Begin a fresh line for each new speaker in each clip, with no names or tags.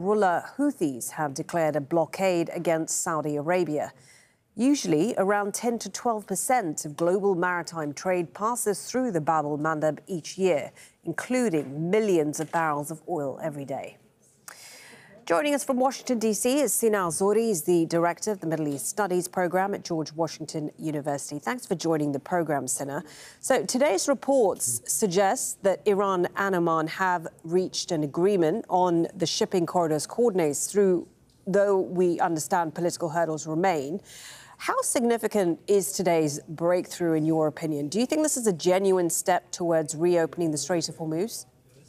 Ansarullah Houthis have declared a blockade against Saudi Arabia. Usually, around 10 to 12% of global maritime trade passes through the Bab el-Mandeb each year, including millions of barrels of oil every day. Joining us from Washington, D.C. is Sina Al-Zohri. He's the director of the Middle East Studies program at George Washington University. Thanks for joining the program, Sina. So today's reports suggest that Iran and Oman have reached an agreement on the shipping corridor's coordinates though we understand political hurdles remain. How significant is today's breakthrough, in your opinion? Do you think this is a genuine step towards reopening the Strait of Hormuz?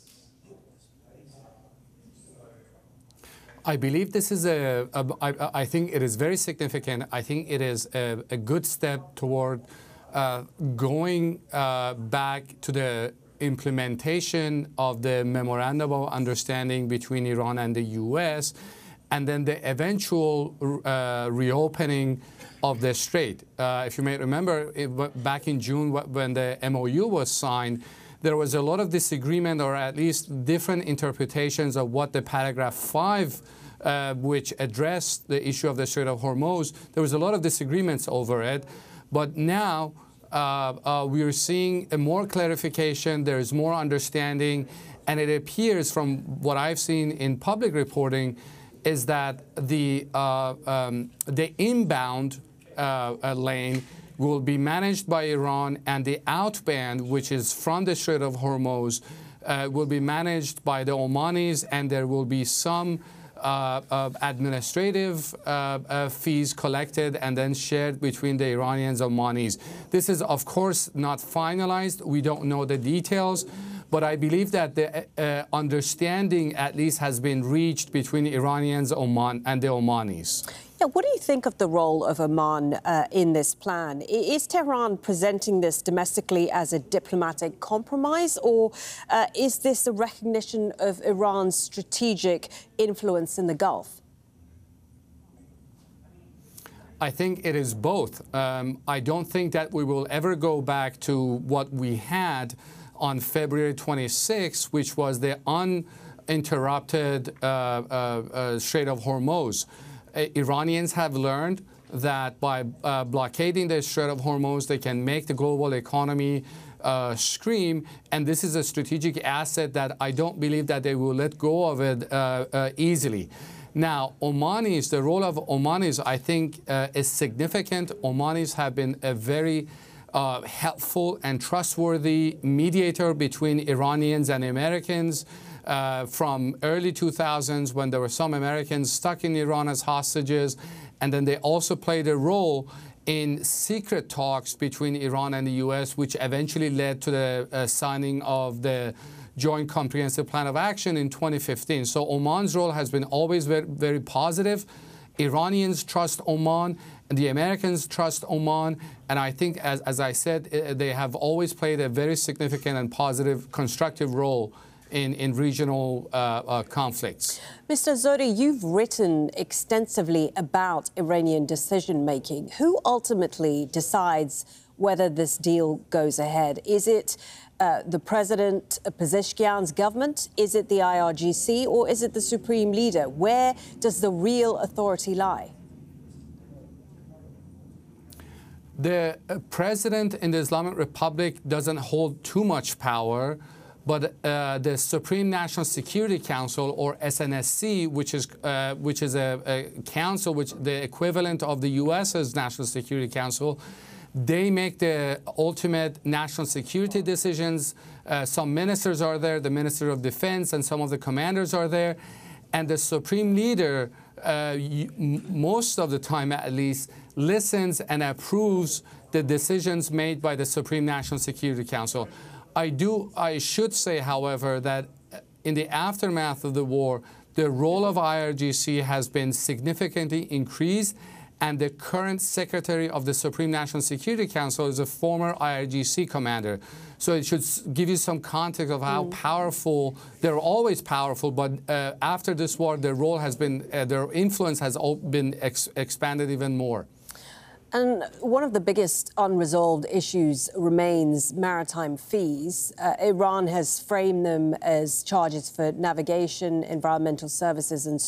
I believe this is I think it is very significant. I think it is a good step toward going back to the implementation of the Memorandum of Understanding between Iran and the U.S., and then the eventual reopening of the strait. If you may remember, back in June when the MOU was signed, there was a lot of disagreement, or at least different interpretations of what the paragraph 5, which addressed the issue of the Strait of Hormuz. There was a lot of disagreements over it. But now we are seeing a more clarification, there is more understanding, and it appears from what I've seen in public reporting is that the inbound lane will be managed by Iran, and the outbound, which is from the Strait of Hormuz, will be managed by the Omanis, and there will be some administrative fees collected and then shared between the Iranians and Omanis. This is, of course, not finalized. We don't know the details, but I believe that the understanding at least has been reached between Iranians and the Omanis.
Yeah, what do you think of the role of Oman in this plan? Is Tehran presenting this domestically as a diplomatic compromise, or is this a recognition of Iran's strategic influence in the Gulf?
I think it is both. I don't think that we will ever go back to what we had on February 26, which was the uninterrupted Strait of Hormuz. Iranians have learned that by blockading the Strait of Hormuz, they can make the global economy scream, and this is a strategic asset that I don't believe that they will let go of it easily. Now, Omanis, the role of Omanis, I think, is significant. Omanis have been a very helpful and trustworthy mediator between Iranians and Americans. From early 2000s, when there were some Americans stuck in Iran as hostages, and then they also played a role in secret talks between Iran and the U.S., which eventually led to the signing of the Joint Comprehensive Plan of Action in 2015. So Oman's role has been always very, very positive. Iranians trust Oman, and the Americans trust Oman, and I think, as I said, they have always played a very significant and positive, constructive role in regional conflicts.
Mr. Zohri, you've written extensively about Iranian decision-making. Who ultimately decides whether this deal goes ahead? Is it the President Pezeshkian's government? Is it the IRGC? Or is it the Supreme Leader? Where does the real authority lie?
The president in the Islamic Republic doesn't hold too much power, but the Supreme National Security Council, or SNSC, which is a council, which the equivalent of the U.S.'s National Security Council, they make the ultimate national security decisions. Some ministers are there, the Minister of Defense, and some of the commanders are there. And the Supreme Leader, most of the time at least, listens and approves the decisions made by the Supreme National Security Council. I should say, however, that in the aftermath of the war, the role of IRGC has been significantly increased, and the current Secretary of the Supreme National Security Council is a former IRGC commander. So it should give you some context of how powerful, they're always powerful, but after this war, their role has been, their influence has been expanded even more.
And one of the biggest unresolved issues remains maritime fees. Iran has framed them as charges for navigation, environmental services and